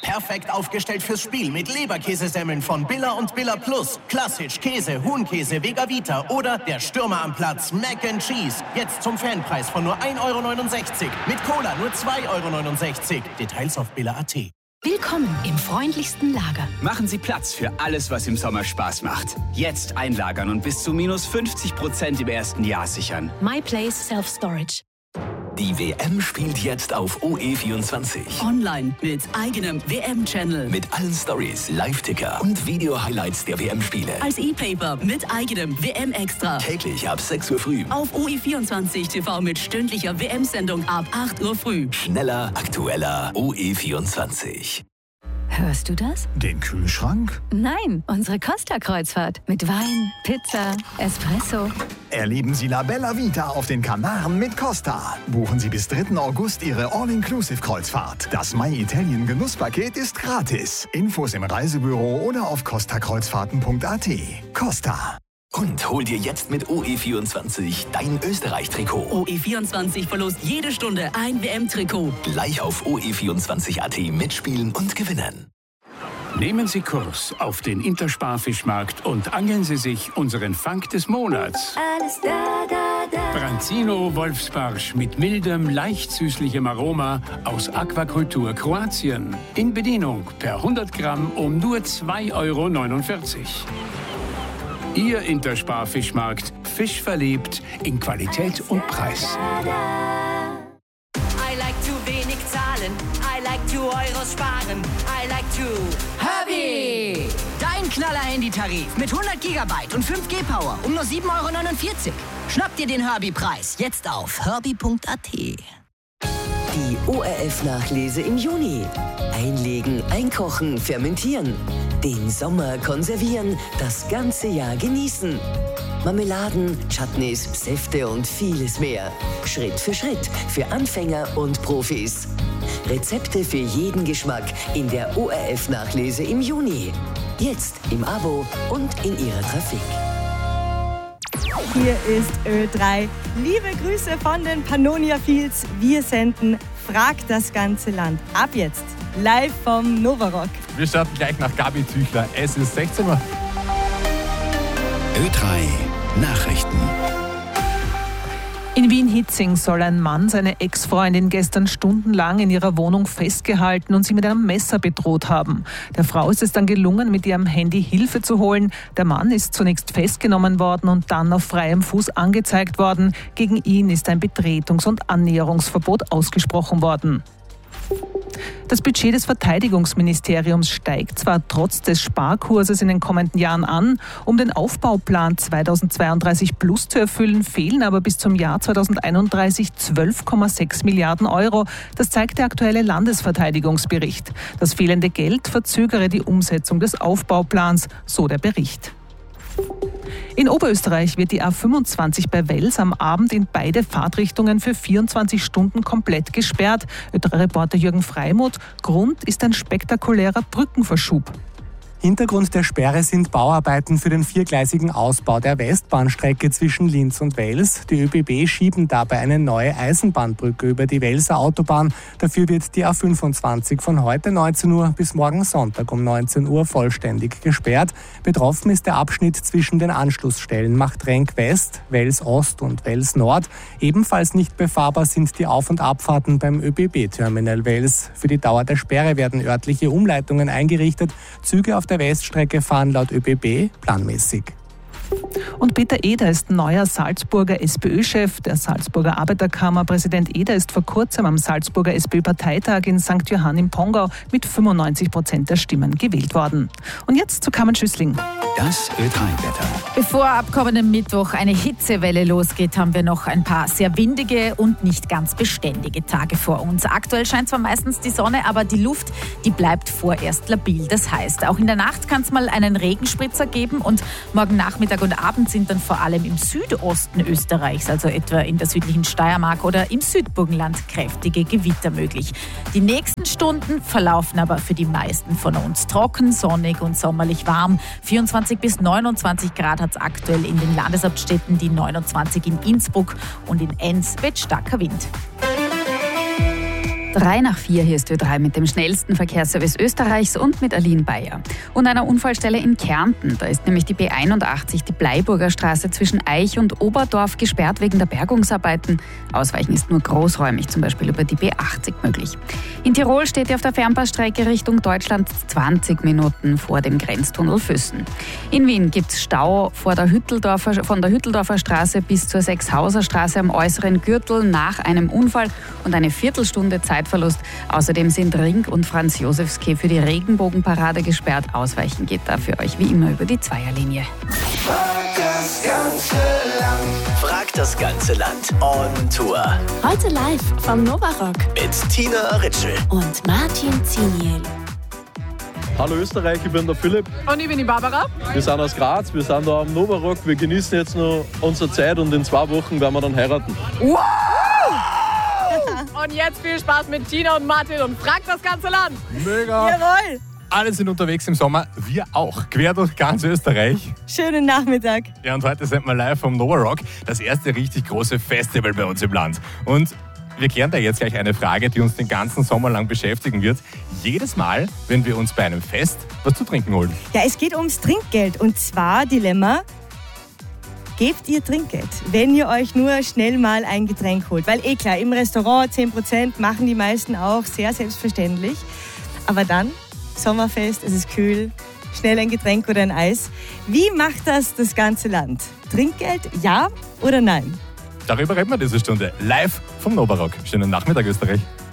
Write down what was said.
Perfekt aufgestellt fürs Spiel mit Leberkäsesemmeln von Billa und Billa Plus. Klassisch, Käse, Huhnkäse, Vega-Vita oder der Stürmer am Platz, Mac and Cheese. Jetzt zum Fanpreis von nur 1,69 €. Mit Cola nur 2,69 €. Details auf billa.at. Willkommen im freundlichsten Lager. Machen Sie Platz für alles, was im Sommer Spaß macht. Jetzt einlagern und bis zu minus 50% im ersten Jahr sichern. MyPlace Self-Storage. Die WM spielt jetzt auf OE24. Online mit eigenem WM-Channel. Mit allen Stories, Live-Ticker und Video-Highlights der WM-Spiele. Als E-Paper mit eigenem WM-Extra. Täglich ab 6 Uhr früh. Auf OE24 TV mit stündlicher WM-Sendung ab 8 Uhr früh. Schneller, aktueller, OE24. Hörst du das? Den Kühlschrank? Nein, unsere Costa-Kreuzfahrt. Mit Wein, Pizza, Espresso. Erleben Sie La Bella Vita auf den Kanaren mit Costa. Buchen Sie bis 3. August Ihre All-Inclusive-Kreuzfahrt. Das My Italien Genusspaket ist gratis. Infos im Reisebüro oder auf costakreuzfahrten.at. Costa. Und hol dir jetzt mit OE24 dein Österreich-Trikot. OE24 verlost jede Stunde ein WM-Trikot. Gleich auf OE24.at mitspielen und gewinnen. Nehmen Sie Kurs auf den Intersparfischmarkt und angeln Sie sich unseren Fang des Monats. Alles da. Branzino Wolfsbarsch mit mildem, leicht süßlichem Aroma aus Aquakultur Kroatien. In Bedienung per 100 Gramm um nur 2,49 €. Ihr Intersparfischmarkt, Fisch verliebt in Qualität und Preis. I like to wenig zahlen. I like to Euros sparen. I like to Herbie! Dein Knaller-Handytarif mit 100 GB und 5G-Power um nur 7,49 €. Schnapp dir den Herbie-Preis jetzt auf herbie.at. Die ORF-Nachlese im Juni. Einlegen, einkochen, fermentieren. Den Sommer konservieren, das ganze Jahr genießen. Marmeladen, Chutneys, Säfte und vieles mehr. Schritt für Schritt für Anfänger und Profis. Rezepte für jeden Geschmack in der ORF-Nachlese im Juni. Jetzt im Abo und in Ihrer Trafik. Hier ist Ö3. Liebe Grüße von den Pannonia Fields. Wir senden Frag das ganze Land. Ab jetzt live vom Novarock. Wir starten gleich nach Gabi Züchler. Es ist 16 Uhr. Ö3 Nachrichten. In Wien-Hitzing soll ein Mann seine Ex-Freundin gestern stundenlang in ihrer Wohnung festgehalten und sie mit einem Messer bedroht haben. Der Frau ist es dann gelungen, mit ihrem Handy Hilfe zu holen. Der Mann ist zunächst festgenommen worden und dann auf freiem Fuß angezeigt worden. Gegen ihn ist ein Betretungs- und Annäherungsverbot ausgesprochen worden. Das Budget des Verteidigungsministeriums steigt zwar trotz des Sparkurses in den kommenden Jahren an. Um den Aufbauplan 2032 plus zu erfüllen, fehlen aber bis zum Jahr 2031 12,6 Milliarden €. Das zeigt der aktuelle Landesverteidigungsbericht. Das fehlende Geld verzögere die Umsetzung des Aufbauplans, so der Bericht. In Oberösterreich wird die A25 bei Wels am Abend in beide Fahrtrichtungen für 24 Stunden komplett gesperrt. Reporter Jürgen Freimuth. Grund ist ein spektakulärer Brückenverschub. Hintergrund der Sperre sind Bauarbeiten für den viergleisigen Ausbau der Westbahnstrecke zwischen Linz und Wels. Die ÖBB schieben dabei eine neue Eisenbahnbrücke über die Welser Autobahn. Dafür wird die A25 von heute 19 Uhr bis morgen Sonntag um 19 Uhr vollständig gesperrt. Betroffen ist der Abschnitt zwischen den Anschlussstellen Machtrenk West, Wels Ost und Wels Nord. Ebenfalls nicht befahrbar sind die Auf- und Abfahrten beim ÖBB-Terminal Wels. Für die Dauer der Sperre werden örtliche Umleitungen eingerichtet. Züge auf der Weststrecke fahren laut ÖBB planmäßig. Und Peter Eder ist neuer Salzburger SPÖ-Chef. Der Salzburger Arbeiterkammer-Präsident Eder ist vor kurzem am Salzburger SPÖ-Parteitag in St. Johann im Pongau mit 95% der Stimmen gewählt worden. Und jetzt zu Carmen Schüssling. Das Ö3-Wetter. Bevor ab kommenden Mittwoch eine Hitzewelle losgeht, haben wir noch ein paar sehr windige und nicht ganz beständige Tage vor uns. Aktuell scheint zwar meistens die Sonne, aber die Luft, die bleibt vorerst labil. Das heißt, auch in der Nacht kann es mal einen Regenspritzer geben und morgen Nachmittag und Abend sind dann vor allem im Südosten Österreichs, also etwa in der südlichen Steiermark oder im Südburgenland, kräftige Gewitter möglich. Die nächsten Stunden verlaufen aber für die meisten von uns trocken, sonnig und sommerlich warm. 24 bis 29 Grad hat es aktuell in den Landeshauptstädten, die 29 in Innsbruck und in Enns weht starker Wind. 3 nach 4, hier ist Ö3 mit dem schnellsten Verkehrsservice Österreichs und mit Aline Bayer. Und einer Unfallstelle in Kärnten. Da ist nämlich die B81, die Bleiburger Straße zwischen Eich und Oberdorf gesperrt wegen der Bergungsarbeiten. Ausweichen ist nur großräumig, zum Beispiel über die B80 möglich. In Tirol steht ihr auf der Fernpassstrecke Richtung Deutschland 20 Minuten vor dem Grenztunnel Füssen. In Wien gibt es Stau von der Hütteldorfer Straße bis zur Sechshauser Straße am äußeren Gürtel nach einem Unfall und eine Viertelstunde Zeitverlust. Außerdem sind Ring und Franz-Josefs-Quai für die Regenbogenparade gesperrt. Ausweichen geht da für euch wie immer über die Zweierlinie. Frag das ganze Land on Tour. Heute live vom Novarock Mit Tina Ritschl und Martin Ziniel. Hallo Österreich, ich bin der Philipp. Und ich bin die Barbara. Wir sind aus Graz, wir sind da am Novarock. Wir genießen jetzt noch unsere Zeit und in 2 Wochen werden wir dann heiraten. Wow! Und jetzt viel Spaß mit Tina und Martin und Frag das ganze Land. Mega! Jawohl! Alle sind unterwegs im Sommer, wir auch, quer durch ganz Österreich. Schönen Nachmittag. Ja, und heute sind wir live vom Novarock, das erste richtig große Festival bei uns im Land. Und wir klären da jetzt gleich eine Frage, die uns den ganzen Sommer lang beschäftigen wird. Jedes Mal, wenn wir uns bei einem Fest was zu trinken holen. Ja, es geht ums Trinkgeld. Und zwar, Dilemma, gebt ihr Trinkgeld, wenn ihr euch nur schnell mal ein Getränk holt? Weil klar, im Restaurant 10% machen die meisten auch, sehr selbstverständlich. Aber dann, Sommerfest, es ist kühl, schnell ein Getränk oder ein Eis. Wie macht das ganze Land? Trinkgeld, ja oder nein? Darüber reden wir diese Stunde live vom Novarock. Schönen Nachmittag, Österreich.